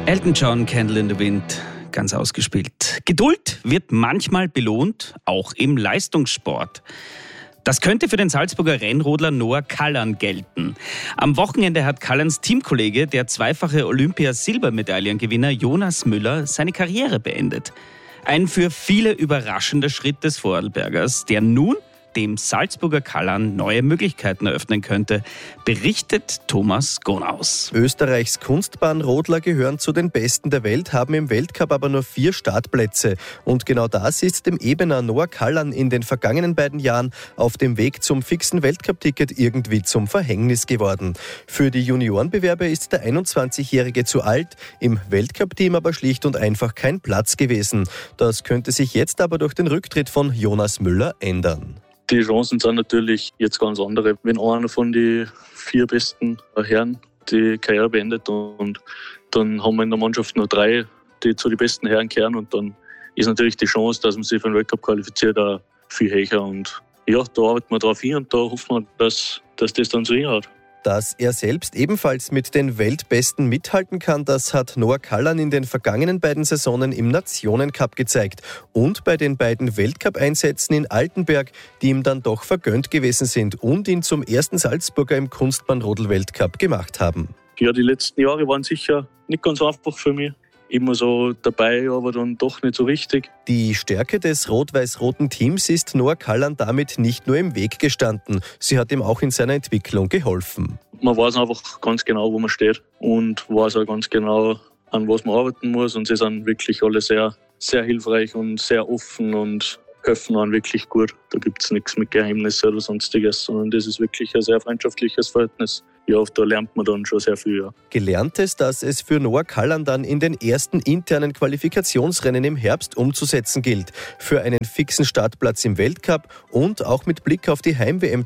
Elton John, Candle in the Wind, ganz ausgespielt. Geduld wird manchmal belohnt, auch im Leistungssport. Das könnte für den Salzburger Rennrodler Noah Callan gelten. Am Wochenende hat Callans Teamkollege, der zweifache Olympia-Silbermedaillengewinner Jonas Müller, seine Karriere beendet. Ein für viele überraschender Schritt des Vorarlbergers, der nun dem Salzburger Callan neue Möglichkeiten eröffnen könnte, berichtet Thomas Gonaus. Österreichs Kunstbahnrodler gehören zu den Besten der Welt, haben im Weltcup aber nur 4 Startplätze. Und genau das ist dem Ebener Noah Callan in den vergangenen beiden Jahren auf dem Weg zum fixen Weltcup-Ticket irgendwie zum Verhängnis geworden. Für die Juniorenbewerber ist der 21-Jährige zu alt, im Weltcup-Team aber schlicht und einfach kein Platz gewesen. Das könnte sich jetzt aber durch den Rücktritt von Jonas Müller ändern. Die Chancen sind natürlich jetzt ganz andere. Wenn einer von den 4 besten Herren die Karriere beendet und dann haben wir in der Mannschaft nur 3, die zu den besten Herren gehören, und dann ist natürlich die Chance, dass man sich für den Weltcup qualifiziert, auch viel höher. Und ja, da arbeiten wir drauf hin und da hoffen wir, dass das dann so hinhaut. Dass er selbst ebenfalls mit den Weltbesten mithalten kann, das hat Noah Callan in den vergangenen beiden Saisonen im Nationencup gezeigt und bei den beiden Weltcup-Einsätzen in Altenberg, die ihm dann doch vergönnt gewesen sind und ihn zum ersten Salzburger im Kunstbahnrodel-Weltcup gemacht haben. Ja, die letzten Jahre waren sicher nicht ganz einfach für mich. Immer so dabei, aber dann doch nicht so richtig. Die Stärke des rot-weiß-roten Teams ist Noah Callan damit nicht nur im Weg gestanden. Sie hat ihm auch in seiner Entwicklung geholfen. Man weiß einfach ganz genau, wo man steht und weiß auch ganz genau, an was man arbeiten muss. Und sie sind wirklich alle sehr, sehr hilfreich und sehr offen und helfen einem wirklich gut. Da gibt es nichts mit Geheimnissen oder sonstiges, sondern das ist wirklich ein sehr freundschaftliches Verhältnis. Ja, da lernt man dann schon sehr viel. Ja. Gelerntes, dass es für Noah Callan dann in den ersten internen Qualifikationsrennen im Herbst umzusetzen gilt. Für einen fixen Startplatz im Weltcup und auch mit Blick auf die Heim-WM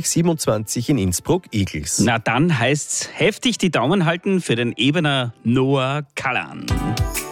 2027 in Innsbruck Eagles. Na dann heißt's heftig die Daumen halten für den Ebener Noah Callan.